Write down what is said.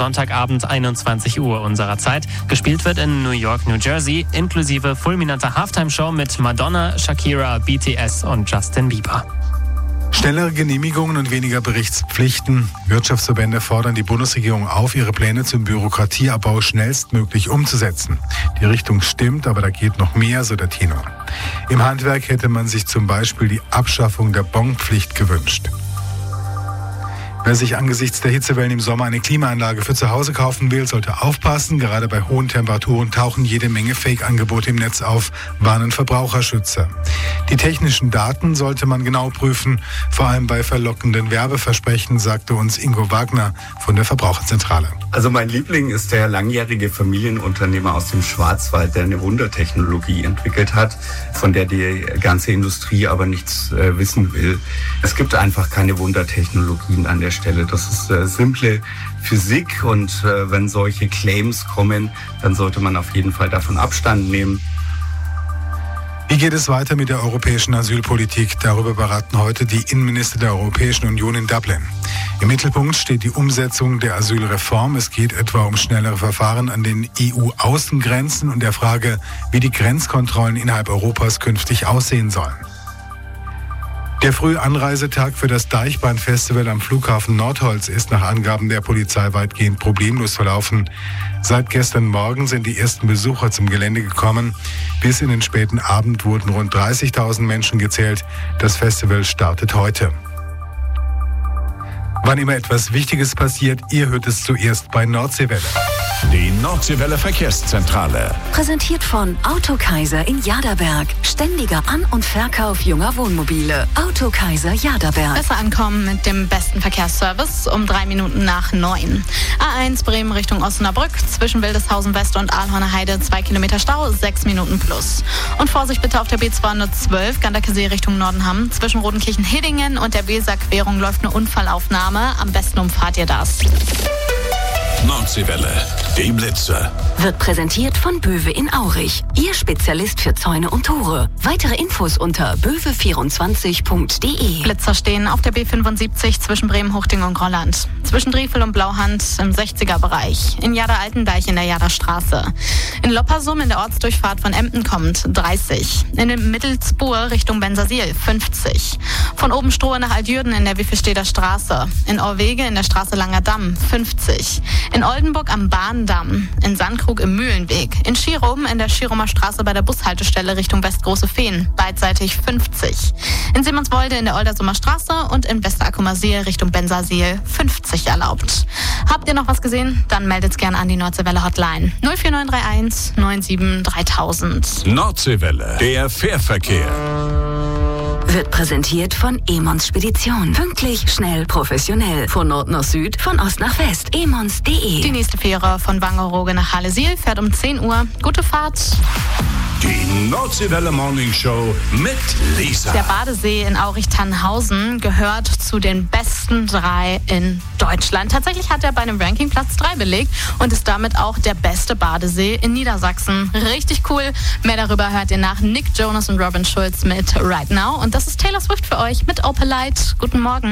Sonntagabend 21 Uhr unserer Zeit. Gespielt wird in New York, New Jersey, inklusive fulminanter Halftime-Show mit Madonna, Shakira, BTS und Justin Bieber. Schnellere Genehmigungen und weniger Berichtspflichten. Wirtschaftsverbände fordern die Bundesregierung auf, ihre Pläne zum Bürokratieabbau schnellstmöglich umzusetzen. Die Richtung stimmt, aber da geht noch mehr, so der Tenor. Im Handwerk hätte man sich zum Beispiel die Abschaffung der Bonpflicht gewünscht. Wer sich angesichts der Hitzewellen im Sommer eine Klimaanlage für zu Hause kaufen will, sollte aufpassen. Gerade bei hohen Temperaturen tauchen jede Menge Fake-Angebote im Netz auf, warnen Verbraucherschützer. Die technischen Daten sollte man genau prüfen, vor allem bei verlockenden Werbeversprechen, sagte uns Ingo Wagner von der Verbraucherzentrale. Also mein Liebling ist der langjährige Familienunternehmer aus dem Schwarzwald, der eine Wundertechnologie entwickelt hat, von der die ganze Industrie aber nichts wissen will. Es gibt einfach keine Wundertechnologien an der Stelle. Das ist simple Physik und wenn solche Claims kommen, dann sollte man auf jeden Fall davon Abstand nehmen. Wie geht es weiter mit der europäischen Asylpolitik? Darüber beraten heute die Innenminister der Europäischen Union in Dublin. Im Mittelpunkt steht die Umsetzung der Asylreform. Es geht etwa um schnellere Verfahren an den EU-Außengrenzen und der Frage, wie die Grenzkontrollen innerhalb Europas künftig aussehen sollen. Der Frühanreisetag für das Deichbrand-Festival am Flughafen Nordholz ist nach Angaben der Polizei weitgehend problemlos verlaufen. Seit gestern Morgen sind die ersten Besucher zum Gelände gekommen. Bis in den späten Abend wurden rund 30.000 Menschen gezählt. Das Festival startet heute. Wann immer etwas Wichtiges passiert, ihr hört es zuerst bei Nordseewelle. Die Nordseewelle Verkehrszentrale. Präsentiert von Autokaiser in Jaderberg. Ständiger An- und Verkauf junger Wohnmobile. Autokaiser Jaderberg. Besser ankommen mit dem besten Verkehrsservice um 3 Minuten nach 9. A1 Bremen Richtung Osnabrück. Zwischen Wildeshausen West und Aalhorner Heide 2 Kilometer Stau, 6 Minuten plus. Und Vorsicht bitte auf der B212 Ganderkesee Richtung Nordenham. Zwischen Rodenkirchen-Hiddingen und der Weser-Querung läuft eine Unfallaufnahme. Am besten umfahrt ihr das. Nordseewelle, die Blitze. Wird präsentiert von Böwe in Aurich. Ihr Spezialist für Zäune und Tore. Weitere Infos unter böwe24.de. Blitzer stehen auf der B75 zwischen Bremen-Huchting und Grolland. Zwischen Driefel und Blauhand im 60er-Bereich. In Jader-Altendeich in der Jaderstraße. In Loppersum in der Ortsdurchfahrt von Emden kommt 30. In den Mittelsbuhr Richtung Bensersiel 50. Von Obenstrohe nach Altjürden in der Wiffelsteder Straße. In Orwege in der Straße Langer Damm 50. In Oldenburg am Bahndamm, in Sandkrug im Mühlenweg, in Schirum in der Schirumer Straße bei der Bushaltestelle Richtung Westgroße Feen, beidseitig 50. In Siemenswolde in der Oldersumer Straße und in Westerackumer-Seel Richtung Bensersiel 50 erlaubt. Habt ihr noch was gesehen? Dann meldet's gerne an die Nordseewelle Hotline 04931 97 3000. Nordseewelle, der Fährverkehr. Wird präsentiert von Emons Spedition. Pünktlich, schnell, professionell. Von Nord nach Süd, von Ost nach West. emons.de. Die nächste Fähre von Wangerooge nach Hallesiel fährt um 10 Uhr. Gute Fahrt. Die Nordseewelle Morning Show mit Lisa. Der Badesee in Aurich-Tannhausen gehört zu den besten 3 in Deutschland. Tatsächlich hat er bei einem Ranking Platz 3 belegt und ist damit auch der beste Badesee in Niedersachsen. Richtig cool. Mehr darüber hört ihr nach Nick Jonas und Robin Schulz mit Right Now. Und das ist Taylor Swift für euch mit Opalite. Guten Morgen.